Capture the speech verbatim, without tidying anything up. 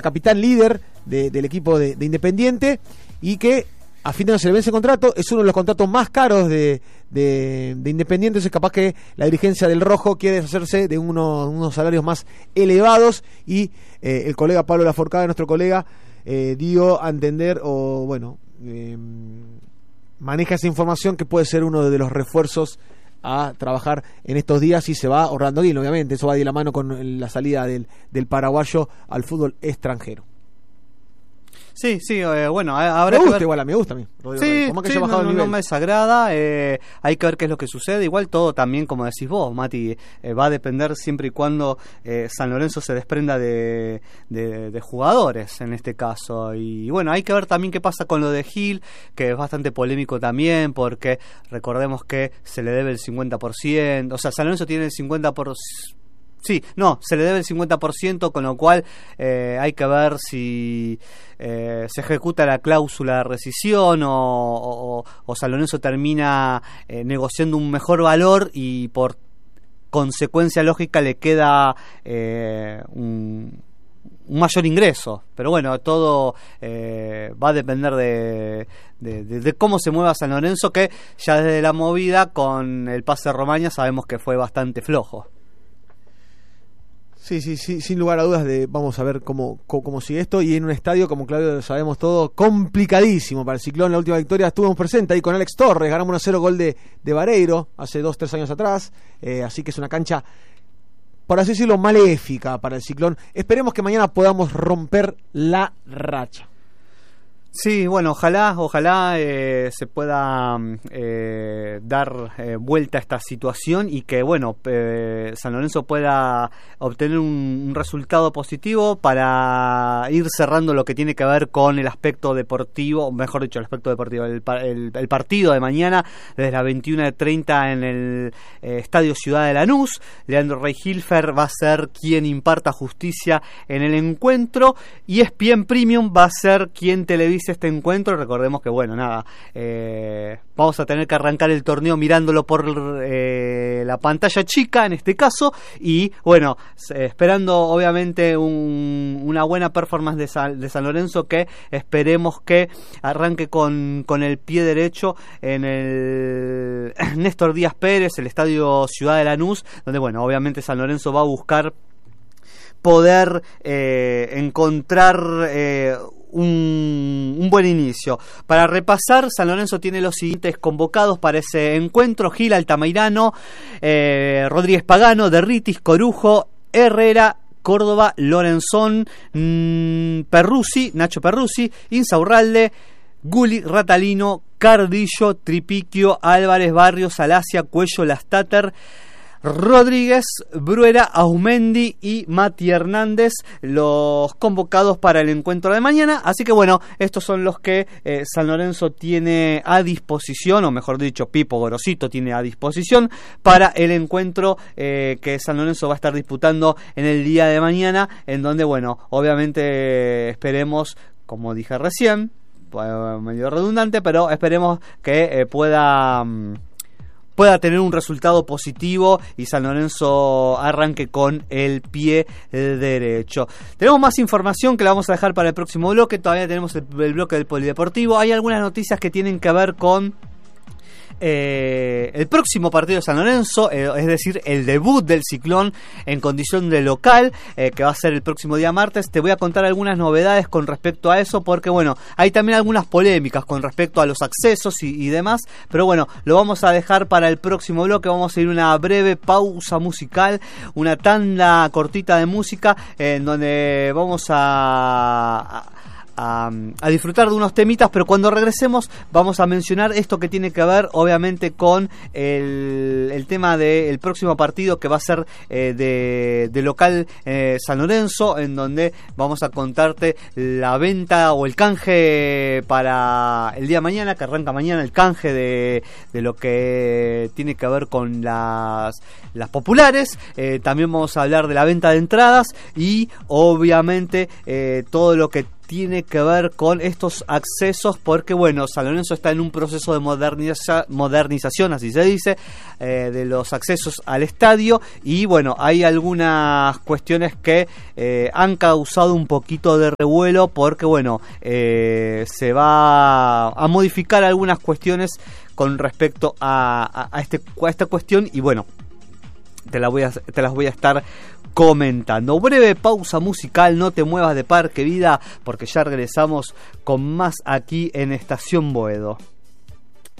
capitán líder de, del equipo de, de Independiente, y que a fin de año se le vence el contrato. Es uno de los contratos más caros de, de, de Independiente. Es capaz que la dirigencia del Rojo quiere deshacerse de uno, unos salarios más elevados, y eh, el colega Pablo Laforcade, nuestro colega, eh, dio a entender, o bueno, eh, maneja esa información, que puede ser uno de los refuerzos a trabajar en estos días, y se va Orlando Guil, obviamente. Eso va de la mano con la salida del, del paraguayo al fútbol extranjero. Sí, sí, eh, bueno, habrá me gusta que ver... igual, me gusta a mí. Sí, Como que sí, haya bajado no, el nivel. no me desagrada, eh, hay que ver qué es lo que sucede. Igual todo también, como decís vos, Mati, eh, va a depender siempre y cuando eh, San Lorenzo se desprenda de, de, de jugadores, en este caso. Y bueno, hay que ver también qué pasa con lo de Gil, que es bastante polémico también, porque recordemos que se le debe el cincuenta por ciento, o sea, San Lorenzo tiene el cincuenta por ciento. Sí, no, se le debe el cincuenta por ciento, con lo cual eh, hay que ver si eh, se ejecuta la cláusula de rescisión o, o, o San Lorenzo termina eh, negociando un mejor valor y por consecuencia lógica le queda eh, un, un mayor ingreso. Pero bueno, todo eh, va a depender de, de, de, de cómo se mueva San Lorenzo, que ya desde la movida con el pase de Romaña sabemos que fue bastante flojo. Sí, sí, sí, sin lugar a dudas. De, vamos a ver cómo, cómo, cómo sigue esto. Y en un estadio, como Claudio sabemos todo, complicadísimo para el Ciclón. La última victoria estuvimos presentes ahí con Alex Torres. Ganamos uno a cero, gol de, de Vareiro hace dos, tres años atrás. Eh, así que es una cancha, por así decirlo, maléfica para el Ciclón. Esperemos que mañana podamos romper la racha. Sí, bueno, ojalá, ojalá eh, se pueda eh, dar eh, vuelta a esta situación y que, bueno, eh, San Lorenzo pueda obtener un, un resultado positivo para ir cerrando lo que tiene que ver con el aspecto deportivo, mejor dicho, el aspecto deportivo, el, el, el partido de mañana desde las veintiuna treinta en el eh, Estadio Ciudad de Lanús. Leandro Rey-Hilfer va a ser quien imparta justicia en el encuentro, y E S P N Premium va a ser quien televisa este encuentro. Recordemos que, bueno, nada, eh, vamos a tener que arrancar el torneo mirándolo por eh, la pantalla chica en este caso, y bueno, eh, esperando obviamente un, una buena performance de San, de San Lorenzo, que esperemos que arranque con, con el pie derecho en el Néstor Díaz Pérez, el Estadio Ciudad de Lanús, donde, bueno, obviamente San Lorenzo va a buscar poder eh, encontrar eh, un, un buen inicio. Para repasar, San Lorenzo tiene los siguientes convocados para ese encuentro: Gil, Altamirano, eh, Rodríguez Pagano, Derritis, Corujo, Herrera, Córdoba, Lorenzón, mmm, Perruzzi, Nacho Perruzzi, Insaurralde, Gulli, Ratalino, Cardillo, Tripiquio, Álvarez, Barrios, Alacia, Cuello, Lastater, Rodríguez, Bruera, Aumendi y Mati Hernández, los convocados para el encuentro de mañana. Así que bueno, estos son los que eh, San Lorenzo tiene a disposición, o mejor dicho, Pipo Gorosito tiene a disposición para el encuentro eh, que San Lorenzo va a estar disputando en el día de mañana, en donde, bueno, obviamente eh, esperemos, como dije recién, medio redundante, pero esperemos que eh, pueda... pueda tener un resultado positivo y San Lorenzo arranque con el pie derecho. Tenemos más información que la vamos a dejar para el próximo bloque. Todavía tenemos el, el bloque del polideportivo. Hay algunas noticias que tienen que ver con Eh, el próximo partido de San Lorenzo, eh, es decir, el debut del Ciclón en condición de local, eh, que va a ser el próximo día martes. Te voy a contar algunas novedades con respecto a eso, porque bueno, hay también algunas polémicas con respecto a los accesos y, y demás, pero bueno, lo vamos a dejar para el próximo bloque. Vamos a ir a una breve pausa musical, una tanda cortita de música, eh, en donde vamos a, a A, a disfrutar de unos temitas, pero cuando regresemos vamos a mencionar esto que tiene que ver obviamente con el, el tema del próximo partido, que va a ser eh, de, de local eh, San Lorenzo, en donde vamos a contarte la venta o el canje para el día de mañana, que arranca mañana el canje de, de lo que tiene que ver con las, las populares. Eh, también vamos a hablar de la venta de entradas y obviamente eh, todo lo que tiene que ver con estos accesos, porque bueno, San Lorenzo está en un proceso de moderniza- modernización, así se dice, eh, de los accesos al estadio, y bueno, hay algunas cuestiones que eh, han causado un poquito de revuelo, porque bueno, eh, se va a modificar algunas cuestiones con respecto a, a, a, este, a esta cuestión, y bueno, te, la voy a, te las voy a estar comentando. Breve pausa musical, no te muevas de Parque Vida, porque ya regresamos con más aquí en Estación Boedo.